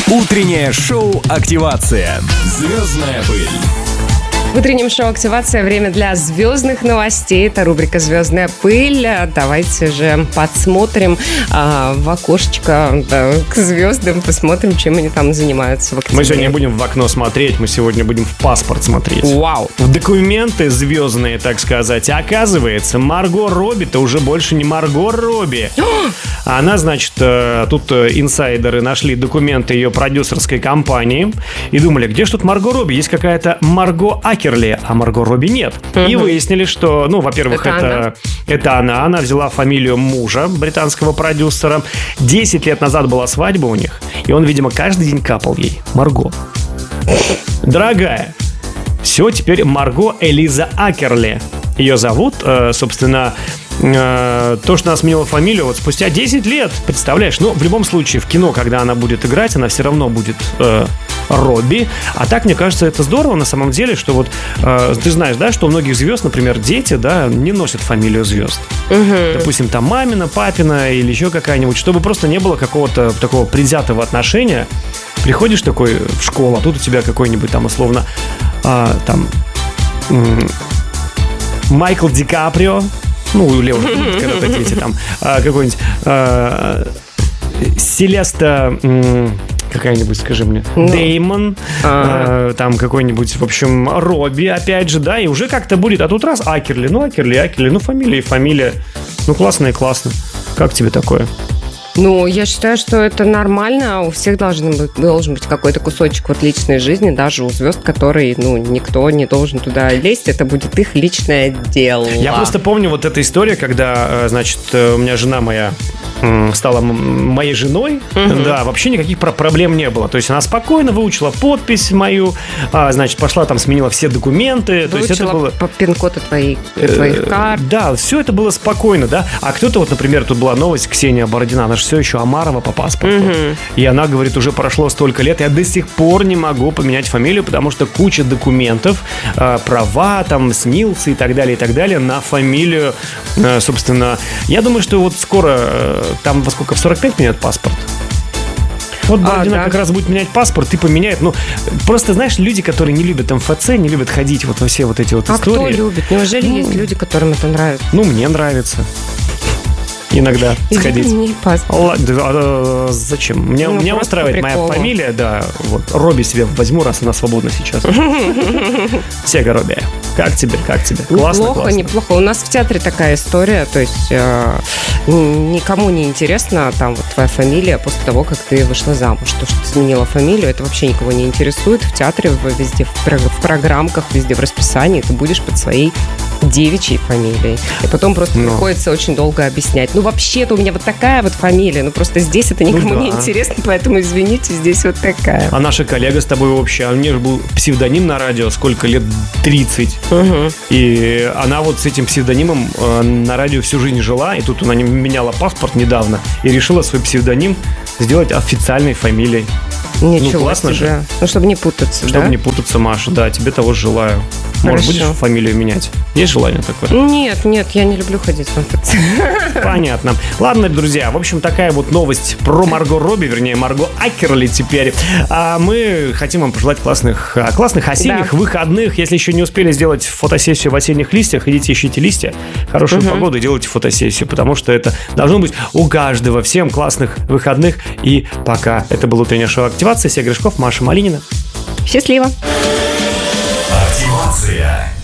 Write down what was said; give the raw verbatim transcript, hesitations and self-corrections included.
Утреннее шоу «Активация». Звездная пыль. В утреннем шоу «Активация» время для звездных новостей. Это рубрика «Звездная пыль». Давайте же подсмотрим а, в окошечко да, к звездам, посмотрим, чем они там занимаются в октябре. Мы сегодня будем в окно смотреть, мы сегодня будем в паспорт смотреть. Вау! В документы звездные, так сказать. Оказывается, Марго Робби-то уже больше не Марго Робби. Она, значит, тут инсайдеры нашли документы ее продюсерской компании и думали, где ж тут Марго Робби? Есть какая-то Марго Акерли, а Марго Робби нет. Угу. И выяснили, что, ну, во-первых, это, это, она. это она. Она взяла фамилию мужа, британского продюсера. Десять лет назад была свадьба у них, и он, видимо, каждый день капал ей. Марго. Дорогая, все, теперь Марго Элиза Акерли. Ее зовут, собственно... То, что она сменила фамилию вот спустя десять лет, представляешь? Ну, в любом случае, в кино, когда она будет играть, она все равно будет э, Робби. А так, мне кажется, это здорово на самом деле, что вот э, ты знаешь, да, что у многих звезд, например, дети, да, не носят фамилию звезд. Угу. Допустим, там мамина, папина или еще какая-нибудь, чтобы просто не было какого-то такого предвзятого отношения. Приходишь такой в школу, а тут у тебя какой-нибудь там условно э, там э, Майкл Ди Каприо. Ну, у Лео, когда дети там а, какой-нибудь а, Селеста, м, какая-нибудь, скажи мне, no. Деймон, а, там какой-нибудь, в общем, Робби, опять же, да, и уже как-то будет, а тут раз Акерли, ну, Акерли, Акерли, ну, фамилия и фамилия, ну, классно и классно. Как тебе такое? Ну, я считаю, что это нормально. У всех должен быть, должен быть какой-то кусочек вот личной жизни, даже у звезд, которые, ну, никто не должен туда лезть. Это будет их личное дело. Я просто помню вот эту историю, когда, значит, у меня жена моя стала моей женой, uh-huh. да, вообще никаких проблем не было. То есть она спокойно выучила подпись мою, а, значит, пошла там, сменила все документы. Выучила то есть это было... пин-коды твоих, твоих карт. Да, все это было спокойно, да. А кто-то вот, например, тут была новость, Ксения Бородина, она же все еще Амарова по паспорту. Uh-huh. И она говорит, уже прошло столько лет, я до сих пор не могу поменять фамилию, потому что куча документов, права, там, СНИЛСы и так далее, и так далее, на фамилию, собственно. Я думаю, что вот скоро... Там во сколько? В сорок пять меняют паспорт? Вот Бородина а, да. как раз будет менять паспорт и поменяет. Ну, просто, знаешь, люди, которые не любят эм эф це, не любят ходить вот во все вот эти вот а истории. А кто любит? Неужели ну, есть люди, которым это нравится? Ну, мне нравится. Иногда сходить. Мне паспорт. А, зачем? Мне, ну, меня устраивает моя фамилия, да. Вот, Робби себе возьму, раз она свободна сейчас. Сега Робби. Как тебе, как тебе? Классно, неплохо, классно. неплохо. У нас в театре такая история, то есть э, никому не интересно там вот твоя фамилия после того, как ты вышла замуж. То, что ты сменила фамилию, это вообще никого не интересует. В театре, везде, в, в программках, везде в расписании ты будешь под своей девичьей фамилией. И потом просто Но. приходится очень долго объяснять. Ну, вообще-то у меня вот такая вот фамилия, ну, просто здесь это никому ну, да. не интересно, поэтому, извините, здесь вот такая. А наша коллега с тобой вообще, у нее же был псевдоним на радио, сколько лет? тридцать. Угу. И она вот с этим псевдонимом э, на радио всю жизнь жила, и тут она меняла паспорт недавно и решила свой псевдоним сделать официальной фамилией. Ничего ну, классно себе. же. Ну, чтобы не путаться, Чтобы да? не путаться, Маша, да, тебе того желаю. Может, будешь фамилию менять? Есть желание такое? Нет, нет, я не люблю ходить в эм эф це. Понятно. Ладно, друзья, в общем, такая вот новость про Марго Робби, вернее, Марго Акерли теперь. А мы хотим вам пожелать классных, классных осенних да. выходных. Если еще не успели сделать фотосессию в осенних листьях, идите ищите листья, хорошую угу. погоду и делайте фотосессию, потому что это должно быть у каждого. Всем классных выходных и пока. Это было утреннее шоу «Активация». Сега Гришков, Маша Малинина. Счастливо. Активация.